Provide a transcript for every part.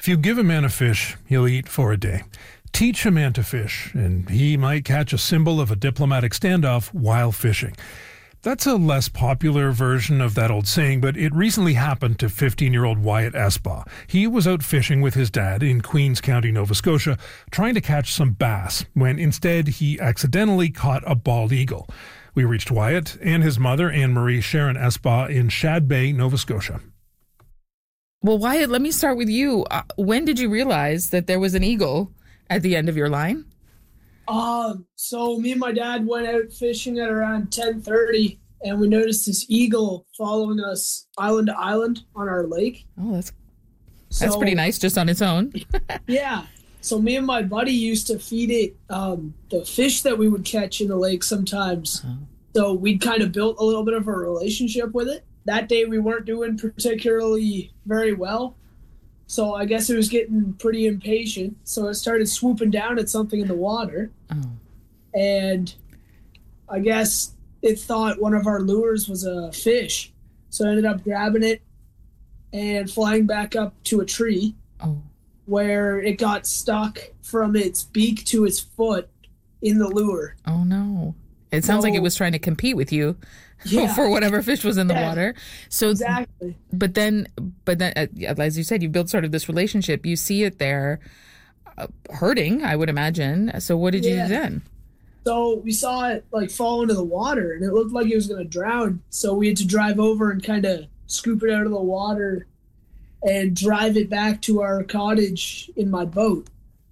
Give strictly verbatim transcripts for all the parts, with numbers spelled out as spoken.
If you give a man a fish, he'll eat for a day. Teach a man to fish, and he might catch a symbol of a diplomatic standoff while fishing. That's a less popular version of that old saying, but it recently happened to fifteen-year-old Wyatt Espa. He was out fishing with his dad in Queens County, Nova Scotia, trying to catch some bass, when instead he accidentally caught a bald eagle. We reached Wyatt and his mother, Anne-Marie Sharon Espa, in Shad Bay, Nova Scotia. Well, Wyatt, let me start with you. Uh, when did you realize that there was an eagle at the end of your line? Um, so me and my dad went out fishing at around ten thirty, and we noticed this eagle following us island to island on our lake. Oh, that's so, that's pretty nice just on its own. Yeah. So me and my buddy used to feed it um, the fish that we would catch in the lake sometimes. Oh. So we'd kind of built a little bit of a relationship with it. That day we weren't doing particularly very well. So I guess it was getting pretty impatient. So it started swooping down at something in the water. Oh. And I guess it thought one of our lures was a fish. So I ended up grabbing it and flying back up to a tree oh. where it got stuck from its beak to its foot in the lure. Oh, no. It sounds so, like it was trying to compete with you yeah. for whatever fish was in the yeah, water. So exactly. But then, but then, uh, as you said, you built sort of this relationship. You see it there uh, hurting, I would imagine. So what did yeah. you do then? So we saw it like fall into the water, and it looked like it was going to drown. So we had to drive over and kind of scoop it out of the water and drive it back to our cottage in my boat.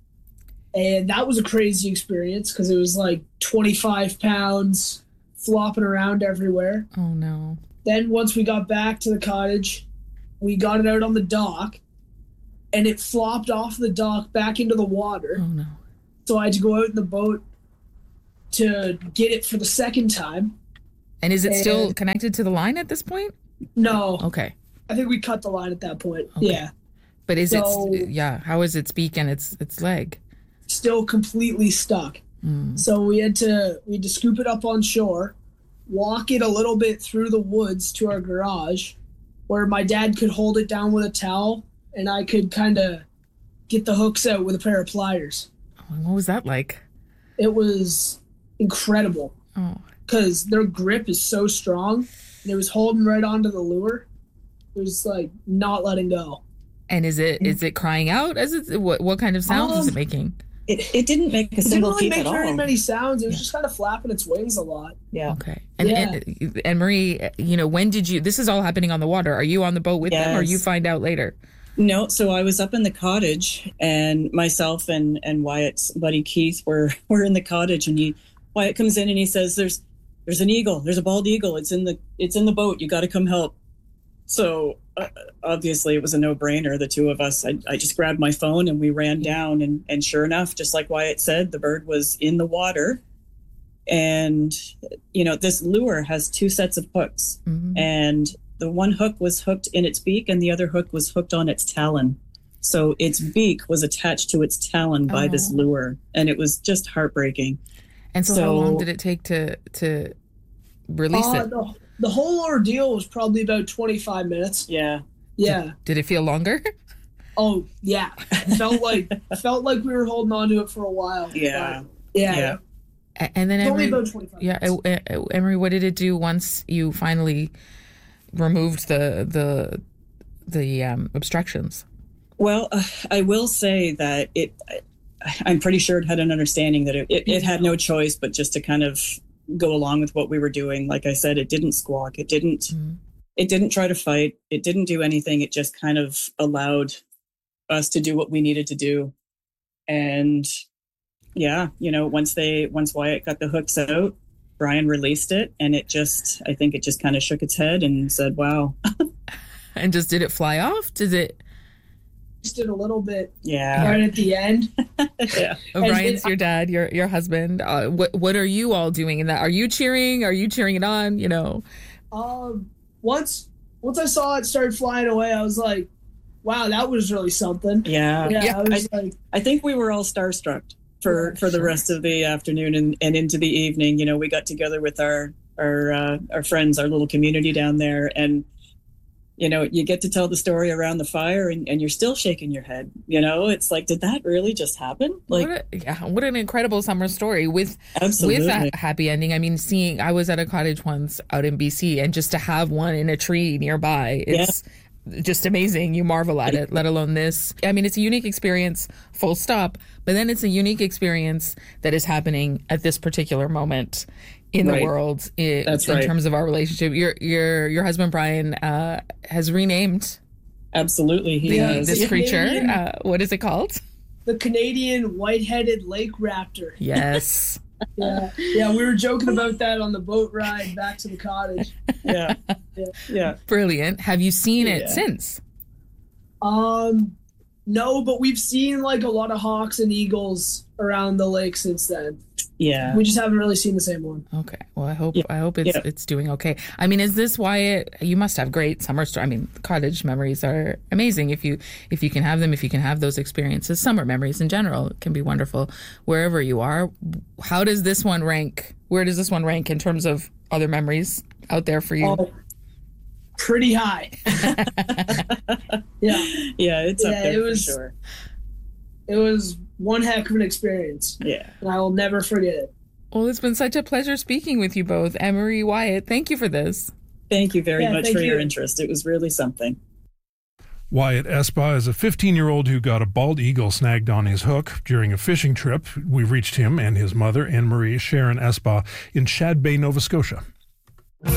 And that was a crazy experience because it was like twenty-five pounds flopping around everywhere. Oh, no. Then once we got back to the cottage, we got it out on the dock, and it flopped off the dock back into the water. Oh, no. So I had to go out in the boat to get it for the second time. And is it and still connected to the line at this point? No. Okay. I think we cut the line at that point. Okay. Yeah. But is so, it, yeah, how is its beak and its its leg? Still completely stuck. Mm. So we had to we had to scoop it up on shore, walk it a little bit through the woods to our garage, where my dad could hold it down with a towel, and I could kind of get the hooks out with a pair of pliers. What was that like? It was incredible. Oh, because their grip is so strong, and it was holding right onto the lure. It was like not letting go. And is it is it crying out? As it what what kind of sounds um, is it making? It it didn't make a single peep at all. It didn't really make very all. many sounds. It was yeah. just kind of flapping its wings a lot. Yeah. Okay. And, yeah. and and Marie, you know, when did you? This is all happening on the water. Are you on the boat with yes. them, or you find out later? No. So I was up in the cottage, and myself and and Wyatt's buddy Keith were were in the cottage, and he Wyatt comes in and he says, "There's there's an eagle. There's a bald eagle. It's in the it's in the boat. You got to come help." So uh, obviously it was a no-brainer, the two of us. I, I just grabbed my phone and we ran down, and, and sure enough, just like Wyatt said, the bird was in the water. And, you know, this lure has two sets of hooks. Mm-hmm. And the one hook was hooked in its beak and the other hook was hooked on its talon. So its beak was attached to its talon by oh. this lure. And it was just heartbreartbreaking. And so, so how long did it take to, to release uh, it? No. The whole ordeal was probably about twenty-five minutes. Yeah. Yeah. Did, did it feel longer? Oh, yeah. It felt like felt like we were holding on to it for a while. Yeah. Yeah. yeah. And then Emery, only about twenty-five yeah, minutes. Emery, what did it do once you finally removed the the the um, obstructions? Well, uh, I will say that it. I'm pretty sure it had an understanding that it, it, it had no choice but just to kind of go along with what we were doing. Like I said, it didn't squawk. It didn't, mm-hmm. it didn't try to fight. It didn't do anything. It just kind of allowed us to do what we needed to do. And yeah, you know, once they, once Wyatt got the hooks out, Brian released it, and it just, I think it just kind of shook its head and said, wow. And just, did it fly off? Did it? Just did a little bit. Yeah. Right at the end. Yeah. Brian's your dad, your your husband. Uh, what what are you all doing in that? Are you cheering? Are you cheering it on? You know. Um. Once once I saw it start flying away, I was like, "Wow, that was really something." Yeah. Yeah. yeah I was I, like, I think we were all starstruck for for the rest of the afternoon and, and into the evening. You know, we got together with our our uh, our friends, our little community down there, and you know, you get to tell the story around the fire and, and you're still shaking your head. You know, it's like, did that really just happen? Like, what a, yeah, what an incredible summer story with absolutely. with that happy ending. I mean, seeing I was at a cottage once out in B C, and just to have one in a tree nearby, it's yeah. just amazing. You marvel at it, let alone this. I mean, it's a unique experience, full stop. But then it's a unique experience that is happening at this particular moment in right. the world in, That's in right. terms of our relationship. Your your your husband Brian uh, has renamed absolutely he the, has. this The creature. Canadian- Uh, what is it called? The Canadian white-headed lake raptor. Yes. Yeah, yeah, we were joking about that on the boat ride back to the cottage. yeah. Yeah. Yeah. Brilliant. Have you seen it Yeah. since? Um, no, but we've seen like a lot of hawks and eagles around the lake since then. Yeah. We just haven't really seen the same one. Okay. Well, I hope Yeah. I hope it's Yeah. it's doing okay. I mean, is this why it, you must have great summer story? I mean, cottage memories are amazing if you if you can have them, if you can have those experiences. Summer memories in general can be wonderful wherever you are. How does this one rank? Where does this one rank in terms of other memories out there for you? Oh, pretty high. yeah, Yeah, it's Yeah, up there it was- for sure. it was one heck of an experience, Yeah. and I will never forget it. Well, it's been such a pleasure speaking with you both, Emery, Wyatt. Thank you for this. Thank you very Yeah, much thank for your you. interest. It was really something. Wyatt Espa is a fifteen-year-old who got a bald eagle snagged on his hook during a fishing trip. We reached him and his mother, Anne-Marie Sharon Espa, in Shad Bay, Nova Scotia.